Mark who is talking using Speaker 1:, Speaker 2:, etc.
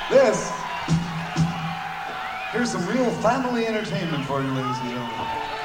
Speaker 1: Here's some real family entertainment for you, ladies and gentlemen.